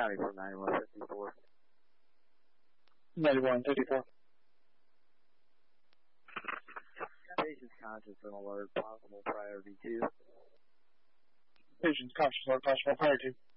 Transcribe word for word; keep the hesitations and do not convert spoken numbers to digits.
County for ninety-one fifty-four. ninety-one fifty-four. Patient's conscious and alert, possible priority two. Patient's conscious alert, possible priority two.